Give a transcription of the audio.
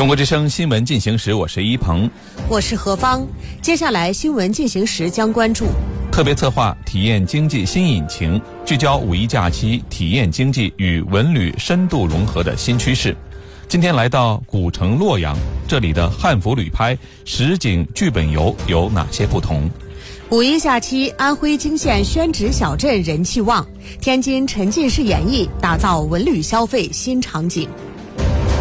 中国之声新闻进行时，我是一鹏， 我是何芳。接下来新闻进行时将关注特别策划体验经济新引擎，聚焦五一假期体验经济与文旅深度融合的新趋势。今天来到古城洛阳，这里的汉服旅拍、实景剧本游有哪些不同？ 五一假期，安徽泾县宣纸小镇人气旺，天津沉浸式演绎打造文旅消费新场景。